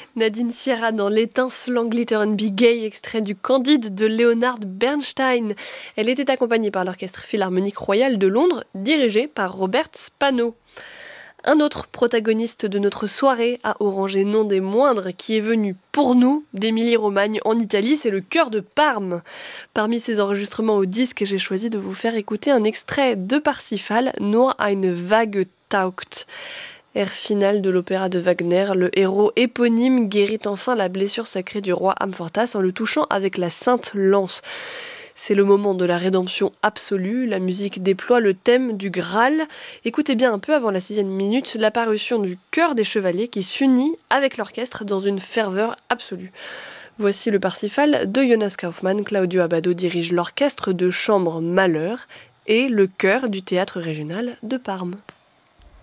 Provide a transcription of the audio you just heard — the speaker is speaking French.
Nadine Sierra dans l'étincelant Glitter and Be Gay, extrait du Candide de Leonard Bernstein. Elle était accompagnée par l'Orchestre Philharmonique Royal de Londres, dirigé par Robert Spano. Un autre protagoniste de notre soirée à Orange et non des moindres, qui est venu pour nous d'Émilie-Romagne en Italie, c'est le Chœur de Parme. Parmi ses enregistrements au disque, j'ai choisi de vous faire écouter un extrait de Parsifal, Nur eine Waage taugt. Air final de l'opéra de Wagner, le héros éponyme guérit enfin la blessure sacrée du roi Amfortas en le touchant avec la sainte lance. C'est le moment de la rédemption absolue, la musique déploie le thème du Graal. Écoutez bien un peu avant la 6e minute l'apparition du chœur des chevaliers qui s'unit avec l'orchestre dans une ferveur absolue. Voici le Parsifal de Jonas Kaufmann. Claudio Abbado dirige l'orchestre de chambre Malheur et le chœur du théâtre régional de Parme.